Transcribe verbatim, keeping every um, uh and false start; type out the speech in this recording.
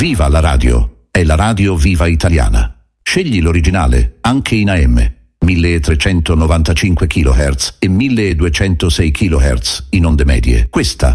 Viva la radio! È la radio viva italiana. Scegli l'originale, anche in A M. milletrecentonovantacinque chilohertz e milleduecentosei chilohertz in onde medie. Questa